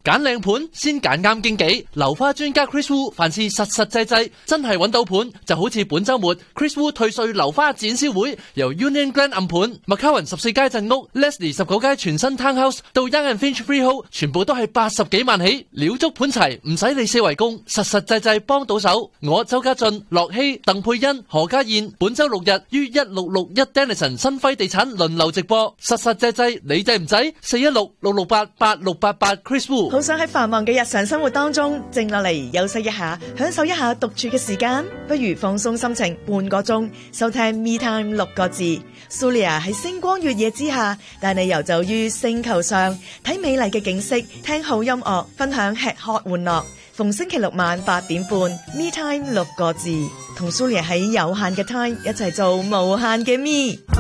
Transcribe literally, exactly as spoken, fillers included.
揀靚盤先揀啱經紀，樓花專家 Chris Wu 凡事實實際際，真係揾到盤，就好似本週末 Chris Wu 退稅樓花展銷會，由 Union Glen 暗盤、McCowan 十四街鎮屋、Leslie 十九街全新 Townhouse 到 Young and Finch Freehold，全部都係八十幾萬起，料足盤齊，唔使你四圍供，實實際際幫到手。我周家俊、樂希、鄧佩欣、何家燕，本週六日於一六六一 Denison 新輝地產輪流直播，實實際際你制唔制？四一六六六八八六八八 Chris Wu。 好想喺繁忙嘅日常生活當中靜落嚟休息一下，享受一下獨處嘅時間，不如放鬆心情半個鐘，收聽 Me Time 六個字。Sulia 喺星光月夜之下，帶你遊走於星球上，睇美麗嘅景色，聽好音樂，分享吃喝玩樂。逢星期六晚八點半 Me Time 六個字，同 Sulia 喺有限嘅 time 一齊做無限嘅 Me。